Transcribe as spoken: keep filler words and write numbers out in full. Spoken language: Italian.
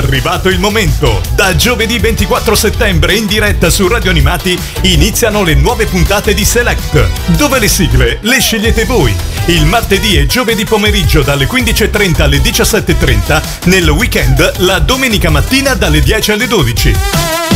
arrivato il momento. Da giovedì ventiquattro settembre in diretta su Radio Animati iniziano le nuove puntate di Select, dove le sigle le scegliete voi. Il martedì e giovedì pomeriggio dalle quindici e trenta alle diciassette e trenta, nel weekend la domenica mattina dalle dieci alle dodici.